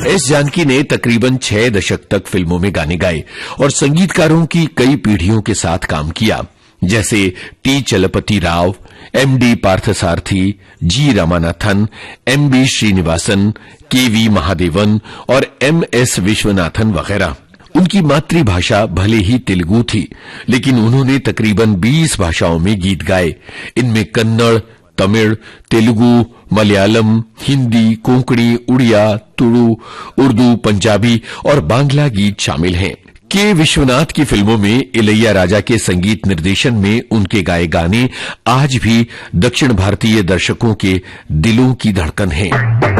S Janaki ने तकरीबन 6 दशक तक फिल्मों में गाने गाए और संगीतकारों की कई पीढ़ियों के साथ काम किया, जैसे टी चलपति राव, एमडी पार्थसारथी, जी रामानाथन, एमबी श्रीनिवासन, केवी महादेवन और एमएस विश्वनाथन वगैरह। उनकी मातृभाषा भले ही तेलुगु थी, लेकिन उन्होंने तकरीबन 20 भाषाओं में गीत गाए। इनमें कन्नड़, तमिल, तेलुगु, मलयालम, हिंदी, कोंकणी, उड़िया, तुलु, उर्दू, पंजाबी और बांग्ला गीत शामिल हैं। के विश्वनाथ की फिल्मों में इलैया राजा के संगीत निर्देशन में उनके गाए गाने आज भी दक्षिण भारतीय दर्शकों के दिलों की धड़कन हैं।